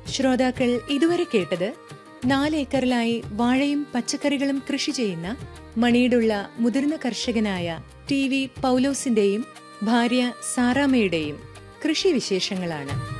ശ്രോതാക്കൾ ഇതുവരെ കേട്ടത് 4 ഏക്കറിലായി വാഴയും പച്ചക്കറികളും കൃഷി ചെയ്യുന്ന മണിയിലുള്ള മുതിർന്ന കർഷകനായ ടി വി പൗലോസിന്റെയും ഭാര്യ സാറാമ്മയുടെയും കൃഷി വിശേഷങ്ങളാണ്.